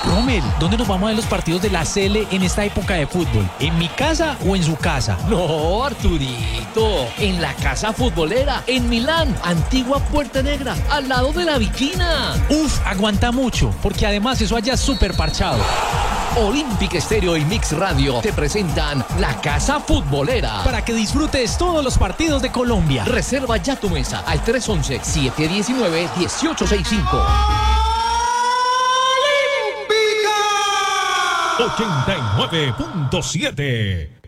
Rommel, ¿dónde nos vamos a ver los partidos de la CL en esta época de fútbol? ¿En mi casa o en su casa? No, Arturito, en la casa futbolera, en Milán, antigua Puerta Negra, al lado de la Viquina. Uf, aguanta mucho, porque además eso allá es súper parchado. Olímpica Estéreo y Mix Radio te presentan La Casa Futbolera. Para que disfrutes todos los partidos de Colombia. Reserva ya tu mesa al 311-719-1865. 89.7